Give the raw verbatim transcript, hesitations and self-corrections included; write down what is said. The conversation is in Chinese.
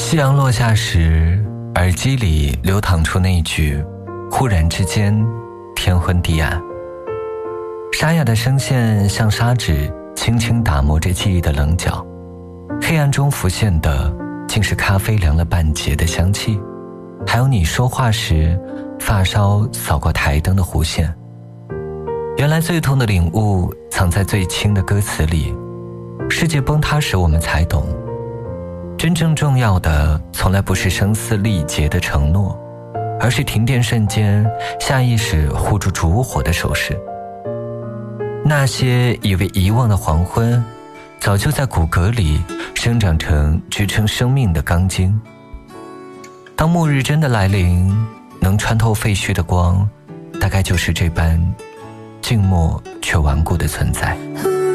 夕阳落下时，耳机里流淌出那句忽然之间天昏地暗。沙哑的声线像砂纸轻轻打磨着记忆的棱角，黑暗中浮现的竟是咖啡凉了半截的香气，还有你说话时发梢扫过台灯的弧线。原来最痛的领悟藏在最轻的歌词里，世界崩塌时我们才懂，真正重要的从来不是声嘶力竭的承诺，而是停电瞬间下意识护住烛火的手势。那些以为遗忘的黄昏，早就在骨骼里生长成支撑生命的钢筋。当末日真的来临，能穿透废墟的光，大概就是这般静默却顽固的存在。